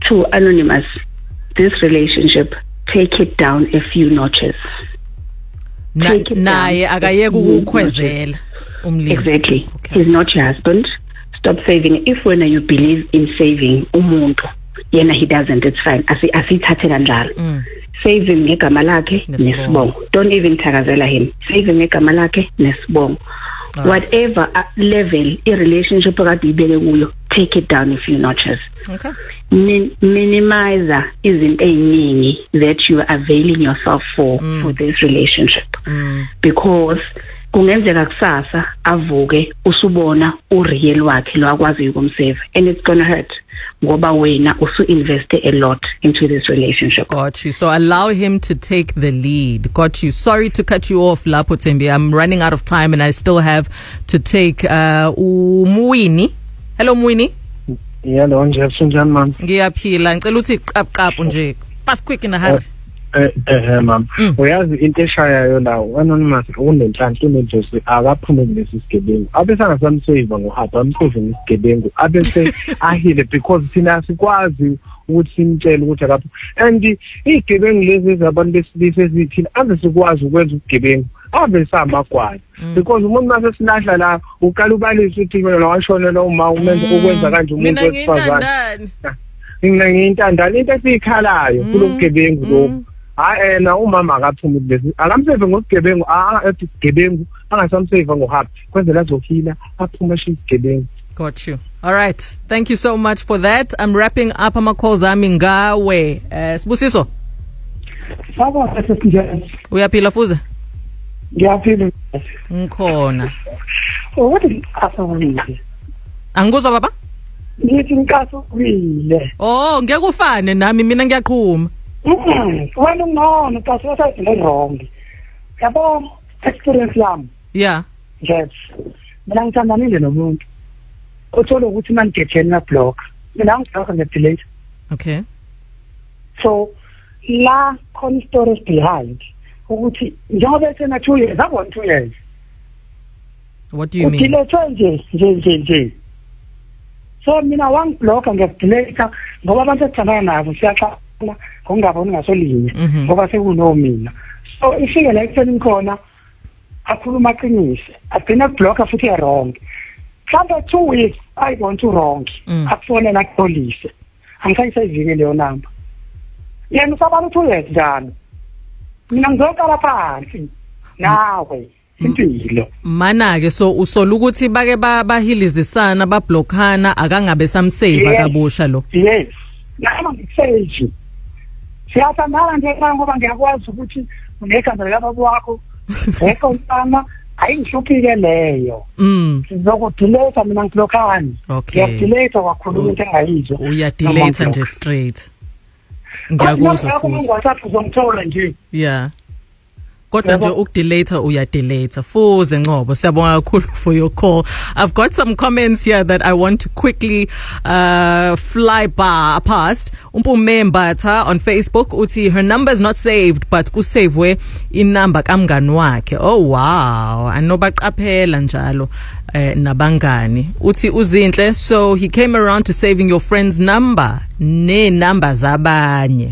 To Anonymous, this relationship, take it down a few notches. Naye akayeka ukukhwezela umlilo. Exactly. Okay. He's not your husband. Stop saving. If when you believe in saving umuntu, yena he doesn't, it's fine. Asithathe kanjalo. Save him ngegama lakhe nesibongo. Don't even thakazela him. Save him ngegama lakhe nesibongo. Whatever level a relationship akade ibeke kuyo, take it down a few notches. Okay. Minimize izinto eziningi that you are availing yourself for this relationship. Because kungenzeka kusasa avuke usubona ureal wakhe lo akwazi ukumsave, and it's going to hurt ngoba wena usu invest a lot into this relationship. Got you. So allow him to take the lead. Got you. Sorry to cut you off, Lapho Thembi. I'm running out of time and I still have to take Muini. Hello Muini. Hello nje sinjani mama? Ngiyaphila. Ngicela uthi qapqaphu nje. Fast quick in a hurry. Mama. Uyazi into eshayayo lawo Anonymous unenhlanhla unenjosi akaphume kulesi sigebengu. Abesanga samsave ngohaba amsave ngesigebengu. Abese ahile because thina sikwazi ukuthi simtshele ukuthi akaphu. And igebengu lezi zabantu besilisa ezithini abesikwazi ukwenza ugebengu. Abesamba kwazi. Because umuntu mase sinahla la uqala ubalisa ukuthi wena washona lo uma umenza ukwenza kanje umuntu wesifazane. Mina ngiyintandane into esikhalayo kulogebengu lo. Hayi na umama akaphuma kulesi akamseve ngogebengu ethi gebengu angasamsave ngohappy kwenzela azokhila aphuma isigebengu. Got you. All right, thank you so much for that. I'm wrapping up ama-calls ami ngawe. Sibusiso saba sesinjani uyaphila fuze? Ngiyaphila ngikhona. What asawulile angikuzwa baba? Ngithi ngikasukile. Oh ngeke ufane nami mina ngiyaqhuma. Wena no kasi wasathi wrong. Yabo experience yami. Yeah. Yes. Mina ngithandanile nomuntu. Uthola ukuthi manje ngetheni na block. Mina ngicela ngedelete. Okay. So la con stories behind. Ukuthi njengoba sena 2 years, I want 2 years. What do you mean? Udelete nje. So mina wangiblock ngedelete ngoba abantu ethandana nabo siyaxa ngongaboni ngasolinye ngoba sekuno mina. So ifike la ekuthenini khona akhuluma qinise agcina block futhi wrong. Mhlawumbe 2 weeks I want to wrong. Akufona la police. Angisayisayivike leyo number. Yena usabana 2 years njani. Mina ngizokala phansi nawe impilo. Mana ke so usola ukuthi bake bahilizisana bablockana akangabe samsave kabusha lo. Yes. Nama ngisayiji. Siyathandana nje ngoba ngiyakwazi ukuthi unekhanda lababo wakho ekho mfana ayingihlupike leyo. Sizokudelete mina ngiblockani. Ngiyadelete kwakhuluma into engayizwa. Uyadelete nje straight. Ngiyakuzwa futhi. Uzongithola nje. Yeah. Kodwa nje ukudelete uyadelete. Fuze Ngcobo siyabonga kakhulu for your call. I've got some comments here that I want to quickly fly past. Membatha on Facebook uthi her number is not saved but kusavwe inamba kamngani wakhe. Oh wow. Anobaqaphela njalo nabangani. Uthi uzinhle so he came around to saving your friend's number ne number zabanye.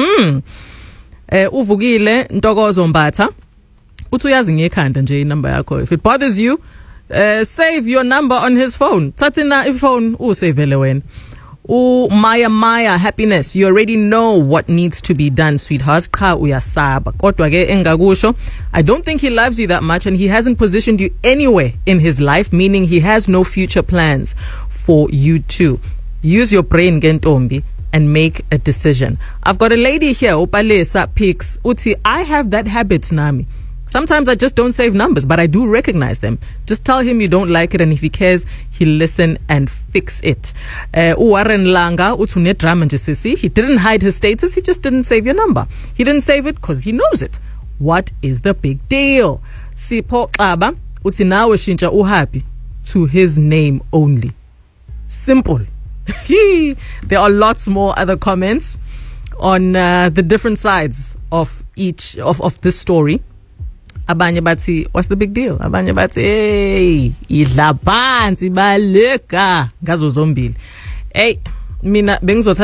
Uvukile Ntokozo Mbatha uthi uyazi ngekhanda nje inumber yakho. If it bothers you, save your number on his phone. Thathina iphone usavele wena. Maya Happiness, you already know what needs to be done, sweetheart. Cha uyasaba. Kodwa ke engakusho, I don't think he loves you that much and he hasn't positioned you anywhere in his life, meaning he has no future plans for you too. Use your brain Gentombi and make a decision. I've got a lady here, Opalesa Pix. Uti, I have that habit, Nami. Sometimes I just don't save numbers, but I do recognize them. Just tell him you don't like it, and if he cares, he'll listen and fix it. Warren Langa, Utune drama sisi. He didn't hide his status, he just didn't save your number. He didn't save it because he knows it. What is the big deal? Sipo Aba, Uti nawe shincha uhappy to his name only. Simple. There are lots more other comments on the different sides of each of this story. Abanye bathi, what's the big deal? Abanye bathi, hey, idla phansi baleka ngazo zombili. Hey, mina bengizothatha